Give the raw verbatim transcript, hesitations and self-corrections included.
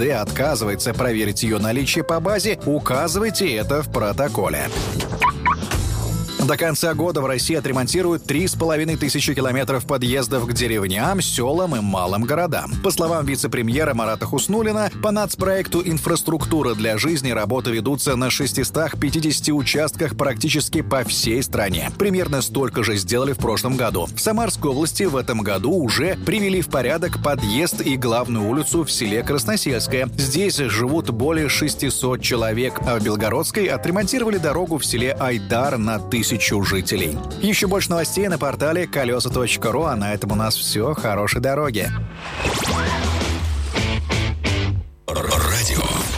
МВД отказывается проверить ее наличие по базе, указывайте это в протоколе. До конца года в России отремонтируют три с половиной тысячи километров подъездов к деревням, селам и малым городам. По словам вице-премьера Марата Хуснуллина, по нацпроекту «Инфраструктура для жизни» работы ведутся на шестистах пятидесяти участках практически по всей стране. Примерно столько же сделали в прошлом году. В Самарской области в этом году уже привели в порядок подъезд и главную улицу в селе Красносельское. Здесь живут более шестисот человек, а в Белгородской отремонтировали дорогу в селе Айдар на тысячу жителей. Еще больше новостей на портале колеса точка ру, а на этом у нас все. Хорошей дороги!